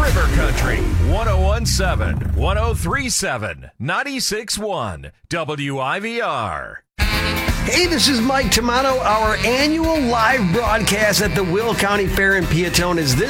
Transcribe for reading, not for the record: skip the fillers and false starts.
River Country, 1017, 1037, 96.1, WIVR. Hey, this is Mike Tamano. Our annual live broadcast at the Will County Fair in Peatone is this